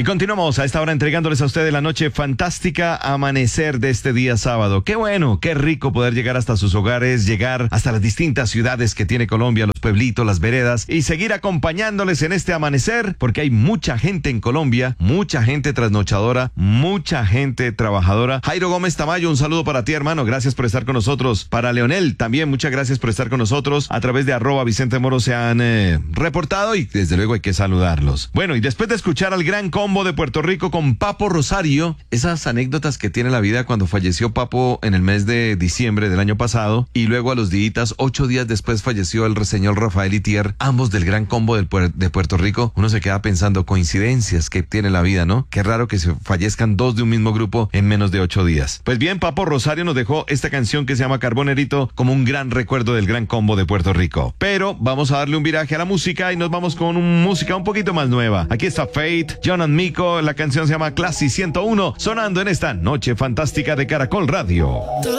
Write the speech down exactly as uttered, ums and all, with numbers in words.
Y continuamos a esta hora entregándoles a ustedes la noche fantástica amanecer de este día sábado. Qué bueno, qué rico poder llegar hasta sus hogares, llegar hasta las distintas ciudades que tiene Colombia, los pueblitos, las veredas, y seguir acompañándoles en este amanecer, porque hay mucha gente en Colombia, mucha gente trasnochadora, mucha gente trabajadora. Jairo Gómez Tamayo, un saludo para ti, hermano, gracias por estar con nosotros. Para Leonel, también muchas gracias por estar con nosotros. A través de arroba Vicente Moro se han eh, reportado y desde luego hay que saludarlos. Bueno, y después de escuchar al gran combo de Puerto Rico con Papo Rosario, esas anécdotas que tiene la vida cuando falleció Papo en el mes de diciembre del año pasado, y luego a los días, ocho días después falleció el señor Rafael Itier, ambos del gran combo del puer- de Puerto Rico. Uno se queda pensando, coincidencias que tiene la vida, ¿no? Qué raro que se fallezcan dos de un mismo grupo en menos de ocho días. Pues bien, Papo Rosario nos dejó esta canción que se llama Carbonerito como un gran recuerdo del gran combo de Puerto Rico. Pero vamos a darle un viraje a la música y nos vamos con una música un poquito más nueva. Aquí está Fate, John and Mico, la canción se llama Classy ciento uno, sonando en esta noche fantástica de Caracol Radio.